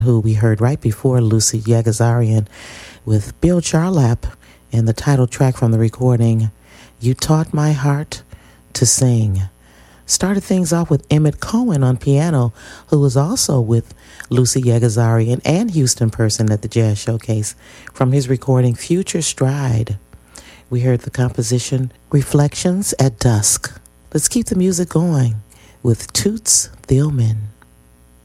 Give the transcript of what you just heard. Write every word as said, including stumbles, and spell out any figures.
who we heard right before Lucy Yagazarian with Bill Charlap and the title track from the recording, You Taught My Heart to Sing. Started things off with Emmett Cohen on piano, who was also with Lucy Yagazarian and Houston Person at the Jazz Showcase, from his recording Future Stride. We heard the composition Reflections at Dusk. Let's keep the music going with Toots Thielman.